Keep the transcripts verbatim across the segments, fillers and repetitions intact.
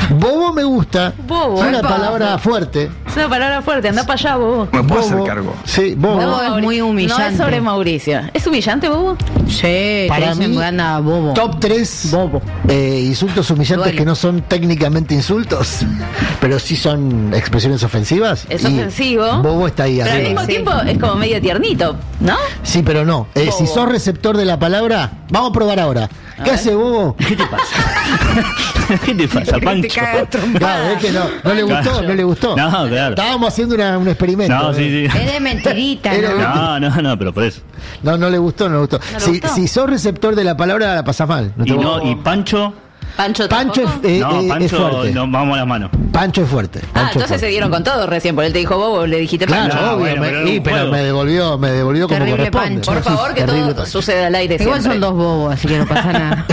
Bobo me gusta. Bobo. Es una Epa. palabra fuerte. Es una palabra fuerte, anda para allá, Bobo. ¿Me puedo hacer Bobo. cargo? Sí, bobo. No, es muy humillante. No es sobre Mauricio. ¿Es humillante, Bobo? Sí, Para te dicen mí, que anda bobo. Top tres Bobo. eh, insultos humillantes Duele. que no son técnicamente insultos, pero sí son expresiones ofensivas. Es y ofensivo. Bobo está ahí Pero al arriba. mismo Sí. tiempo es como medio tiernito, ¿no? Sí, pero no. Eh, Bobo. si sos receptor de la palabra, vamos a probar ahora. A ¿Qué ver. hace Bobo? ¿Qué te pasa? ¿Qué te pasa, Pancho? Claro, es que no, no le gustó, Claro. no le gustó. No, claro. Estábamos haciendo una- un experimento. No, sí, sí. Es de mentirita, Era ¿no? mentira. No, no, no, pero por eso. No, no le gustó, no le gustó. ¿No le si, gustó? si sos receptor de la palabra, la pasás mal. No te Y voy- no, y Pancho, Pancho Pancho es, tampoco. eh, no, eh, es Pancho, fuerte. no, vamos a las manos. Pancho es fuerte. Ah, Pancho es entonces se fuerte. dieron con todo recién, porque él te dijo Bobo, le dijiste Claro, Pancho. No, obvio, bueno, me- pero era y, un pero juego. me devolvió, me devolvió como Terrible corresponde. Pancho. Por favor, que Terrible todo Pancho. suceda al aire Igual siempre. son dos bobos, así que no pasa nada.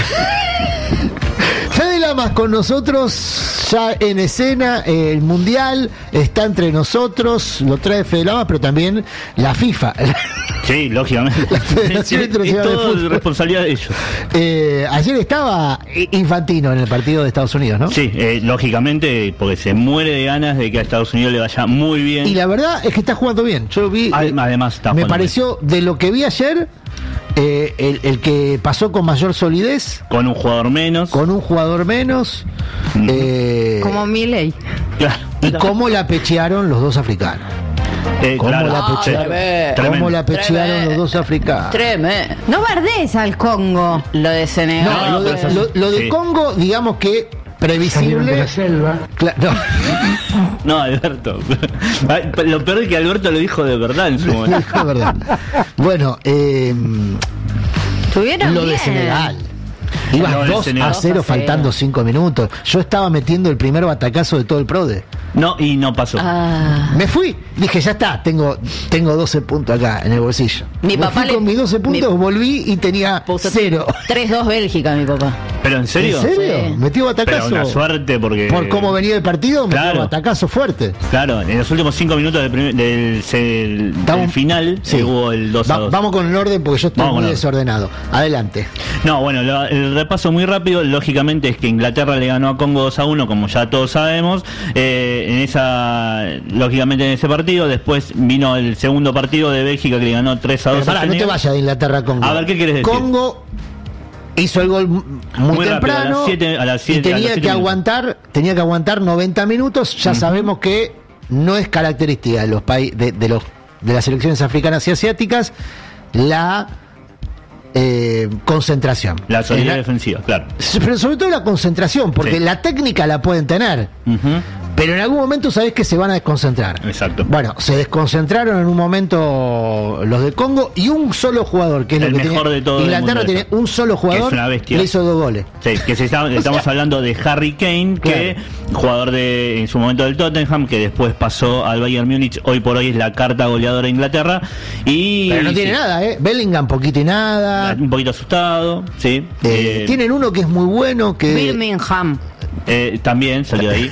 Fede Lamas con nosotros, ya en escena, eh, el Mundial está entre nosotros, lo trae Fede Lamas, pero también la FIFA. Sí, lógicamente. La Federación Es- es Internacional de todo Fútbol. responsabilidad de ellos. Eh, ayer estaba Infantino en el partido de Estados Unidos, ¿no? Sí, eh, lógicamente, porque se muere de ganas de que a Estados Unidos le vaya muy bien. Y la verdad es que está jugando bien. Yo vi. Adem- además, está me jugando pareció, de lo que vi ayer, eh, el, el que pasó con mayor solidez, Con un jugador menos. con un jugador menos, Ujú. eh, Como Milei. Claro. y cómo la pechearon los dos africanos. Eh, ¿Cómo claro. la pechearon? tremendo. ¿Cómo Tremendo. la pechearon Tremendo. los dos africanos? Treme. No bardees al Congo. Lo de Senegal. No, No, lo, de, pero- lo- lo de sí. Congo, digamos que previsible. Cla- no. No, Alberto. Ay, Lo peor es que Alberto lo dijo de verdad en su momento. Es verdad. Bueno, eh, Estuvieron lo de bien. Senegal. Lo Ibas de dos a Senegal. cero dos a cero. faltando cinco minutos. Yo estaba metiendo el primer batacazo de todo el PRODE. No, y no pasó. Ah. Me fui, dije, ya está, tengo, tengo doce puntos acá en el bolsillo. Mi Me papá fui le- con mis doce puntos, mi- volví y tenía Puso cero. tres dos Bélgica, mi papá. ¿Pero en serio? ¿En serio? Sí. Metió Pero batacazo. una suerte porque... Por cómo venía el partido, metió Claro. batacazo fuerte. Claro, en los últimos cinco minutos del, primer- del, se- del Estamos- final Sí. eh, hubo el dos a Va- dos. vamos con el orden porque yo estoy Vamos muy con el orden. desordenado. Adelante. No, bueno, lo- el repaso muy rápido, lógicamente es que Inglaterra le ganó a Congo dos a uno, como ya todos sabemos, eh, en esa, lógicamente en ese partido, después vino el segundo partido de Bélgica que le ganó tres a dos Pero a pará, no te Senegal. vayas de Inglaterra a Congo. A ver, ¿qué querés decir? Congo hizo el gol muy, Muy rápido, temprano a las siete- a las y siete- a tenía los siete que minutos. aguantar, tenía que aguantar noventa minutos. Ya Ujú. sabemos que no es característica de los países de, de los de las selecciones africanas y asiáticas la eh, concentración. La solidez En defensiva, claro. Pero sobre todo la concentración, porque Sí. la técnica la pueden tener, Ujú. pero en algún momento sabés que se van a desconcentrar. Exacto. Bueno, se desconcentraron en un momento los de Congo y un solo jugador, que es El lo que mejor tiene. de todo el Inglaterra mundo tiene eso. un solo jugador, Que es una bestia. le hizo dos goles. Sí, que se está- estamos hablando de Harry Kane, que jugador de en su momento del Tottenham, que después pasó al Bayern Múnich, hoy por hoy es la carta goleadora de Inglaterra y Pero no tiene sí, nada, ¿eh? Bellingham poquito y nada. un poquito asustado, sí. Eh, Eh, tienen uno que es muy bueno, que Birmingham. eh, también salió de ahí.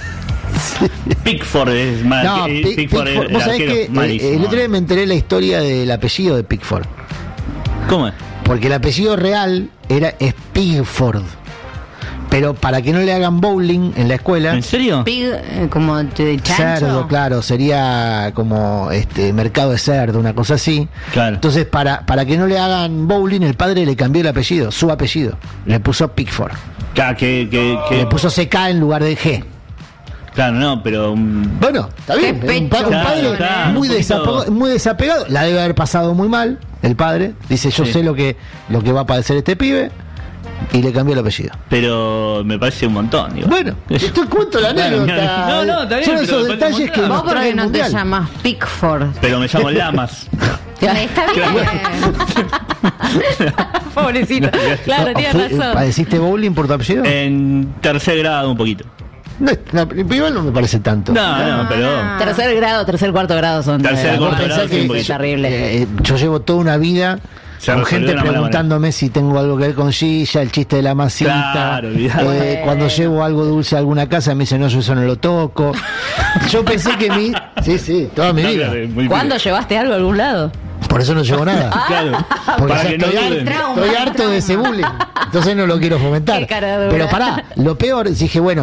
Pickford es mal, no, eh, Pick- Pickford es Pickford. el Vos sabés arquero, que eh, malísimo. el otro día me enteré la historia del apellido de Pickford. ¿Cómo es? Porque el apellido real era es Pickford. Pero para que no le hagan bowling en la escuela, ¿En serio? Pig, eh, como de chancho. cerdo, claro, sería como este mercado de cerdo, una cosa así. Claro. Entonces, para, para que no le hagan bowling, el padre le cambió el apellido, su apellido. Le puso Pickford. Ca- que, que, que- Le puso C K en lugar de G. claro, no, pero um, Bueno, está bien. Qué Un, pa- un pecho, padre claro, muy, un poquito- desapego- muy desapegado. La debe haber pasado muy mal, el padre. Dice, yo Sí. sé lo que, lo que va a padecer este pibe. Y le cambió el apellido. pero me parece un montón. Digo. Bueno, esto cuento la Claro, anécdota. no, no, está bien, Son pero esos me parece detalles un que montón. nos Vos trae porque el no te mundial. llamas Pickford. Pero me llamo Lamas. Está bien. Pobrecito. Claro, No, tienes fue- razón. ¿Padeciste bowling por tu apellido? En tercer grado un poquito. No, no, igual no me parece tanto. No, no, pero... Tercer grado, tercer, cuarto grado son. Tercer, eh, cuarto pensé grado, que sí, es porque- terrible. Eh, yo llevo toda una vida Se con resolvió gente de una mala preguntándome si tengo algo que ver con Gilla, el chiste de la masita. Claro, olvidate. Eh, Bueno. cuando llevo algo dulce a alguna casa me dicen, no, yo eso no lo toco. Yo pensé que mi... Sí, sí, toda mi No, vida. claro, muy ¿Cuándo llevaste algo a algún lado? Por eso no llevo nada. Claro, Porque para ya que no estoy, duden. harto, estoy harto de ese bullying. Entonces no lo quiero fomentar. Qué cara dura. Pero pará, lo peor, dije, bueno,